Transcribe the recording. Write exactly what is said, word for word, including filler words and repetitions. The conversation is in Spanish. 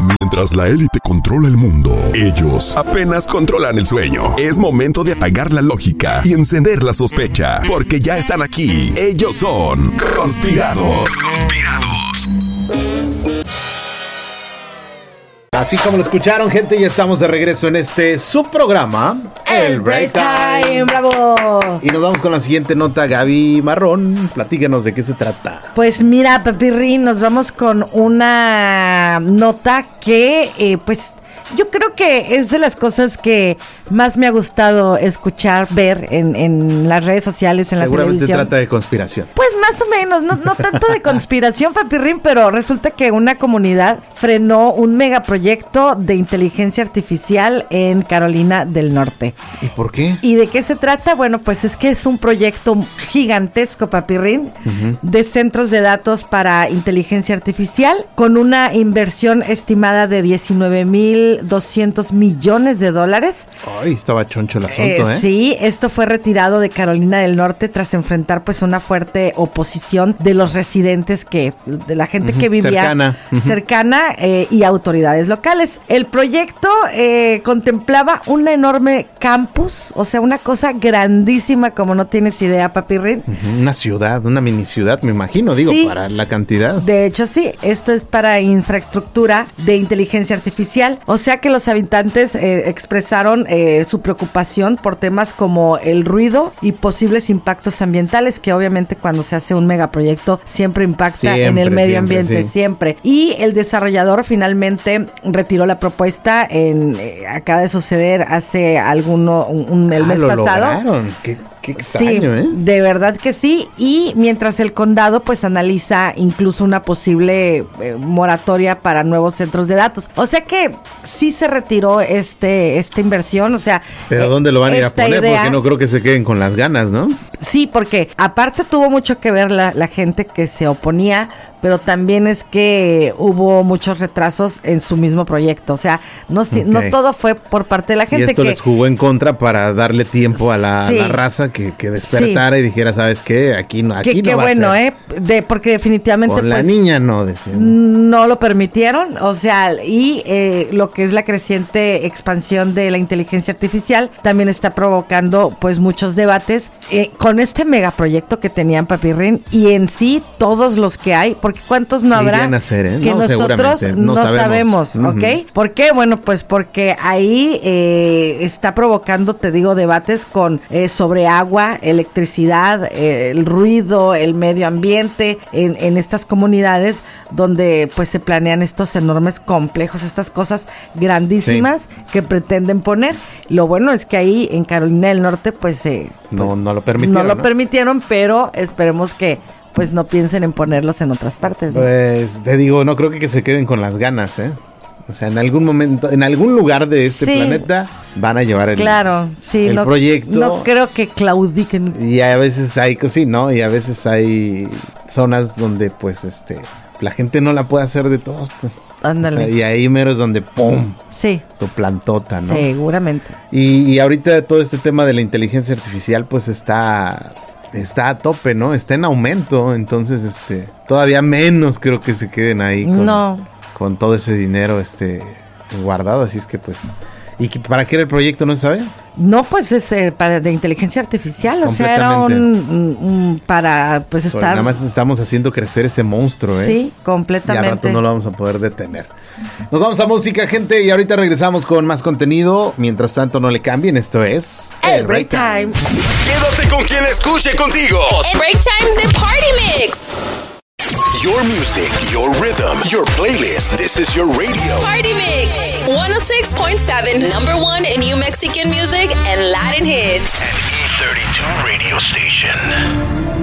Mientras la élite controla el mundo, ellos apenas controlan el sueño. Es momento de apagar la lógica y encender la sospecha, porque ya están aquí. Ellos son Conspirados. Conspirados. Así como lo escucharon, gente, ya estamos de regreso en este subprograma, El Break Time. ¡Bravo! Y nos vamos con la siguiente nota. Gaby Marrón, platícanos de qué se trata. Pues mira, Pepirrín, nos vamos con una nota que, eh, pues, yo creo que es de las cosas que más me ha gustado escuchar, ver en, en las redes sociales, en la televisión. Seguramente trata de conspiración. Pues más o menos, no, no tanto de conspiración, Papirrín, pero resulta que una comunidad frenó un megaproyecto de inteligencia artificial en Carolina del Norte. ¿Y por qué? ¿Y de qué se trata? Bueno, pues es que es un proyecto gigantesco, Papirrín, uh-huh. de centros de datos para inteligencia artificial, con una inversión estimada de diecinueve mil doscientos millones de dólares. Ay, estaba choncho el asunto, ¿eh? ¿eh? Sí, esto fue retirado de Carolina del Norte tras enfrentar pues una fuerte oposición de los residentes que, de la gente uh-huh. que vivía cercana, uh-huh. cercana eh, y autoridades locales. El proyecto eh, contemplaba un enorme campus, o sea, una cosa grandísima como no tienes idea, Papirrín. Uh-huh. Una ciudad, una mini ciudad, me imagino, digo, sí, para la cantidad. De hecho, sí, esto es para infraestructura de inteligencia artificial, o sea que los habitantes eh, expresaron eh, su preocupación por temas como el ruido y posibles impactos ambientales, que obviamente cuando se hace un megaproyecto siempre impacta siempre, en el medio siempre, ambiente, sí. siempre. Y el desarrollador finalmente retiró la propuesta, en eh, acaba de suceder hace alguno, un, un, el ah, mes lo pasado. Lograron. Qué, qué extraño, sí, ¿eh? De verdad que sí. Y mientras el condado pues analiza incluso una posible eh, moratoria para nuevos centros de datos. O sea que sí se retiró este esta inversión, o sea... Pero eh, ¿dónde lo van a ir a poner? Idea, porque no creo que se queden con las ganas, ¿no? Sí, porque aparte tuvo mucho que ver la, la gente que se oponía, pero también es que hubo muchos retrasos en su mismo proyecto, o sea, no, okay. no todo fue por parte de la gente. Y esto que les jugó en contra para darle tiempo a la, sí. a la raza que, que despertara sí. y dijera, ¿sabes qué? Aquí no, aquí que, no qué va bueno, a ser. ¿eh? De, porque definitivamente... Con pues, la niña no, decían. No lo permitieron, o sea, y eh, lo que es la creciente expansión de la inteligencia artificial también está provocando pues muchos debates eh, con este megaproyecto que tenían, Papirrín, y en sí todos los que hay, porque ¿cuántos no habrá hacer, ¿eh? que no, nosotros no, no sabemos, sabemos ¿ok? Uh-huh. ¿Por qué? Bueno, pues porque ahí eh, está provocando, te digo, debates con eh, sobre agua, electricidad, eh, el ruido, el medio ambiente en, en estas comunidades donde pues se planean estos enormes complejos, estas cosas grandísimas sí. que pretenden poner. Lo bueno es que ahí en Carolina del Norte pues eh, no, no lo permitieron, no lo ¿no? permitieron, pero esperemos que pues no piensen en ponerlos en otras partes, ¿no? Pues te digo, no creo que se queden con las ganas, ¿eh? O sea, en algún momento, en algún lugar de este sí. planeta van a llevar el, claro, sí, el no, proyecto. No creo que claudiquen. Y a veces hay, sí, ¿no? Y a veces hay zonas donde pues este la gente no la puede hacer de todos, pues. Ándale. O sea, y ahí mero es donde ¡pum! Sí. Tu plantota, ¿no? Seguramente. Y, y ahorita todo este tema de la inteligencia artificial pues está... Está a tope, ¿no? Está en aumento, entonces, este, todavía menos creo que se queden ahí con, no. con todo ese dinero, este, guardado, así es que, pues, ¿y para qué era el proyecto, no se sabe? No, pues es eh, para de inteligencia artificial, o sea, era un, un, un para, pues, estar... Pues nada más estamos haciendo crecer ese monstruo, ¿eh? Sí, completamente. Y al rato no lo vamos a poder detener. Nos vamos a música, gente, y ahorita regresamos con más contenido. Mientras tanto, no le cambien, esto es... El Break Time. Quédate con quien escuche contigo. El Break Time de Party Mix. Your music, your rhythm, your playlist. This is your radio. Party Mix. one oh six point seven, number one in New Mexican music and Latin hits. An E thirty-two radio station.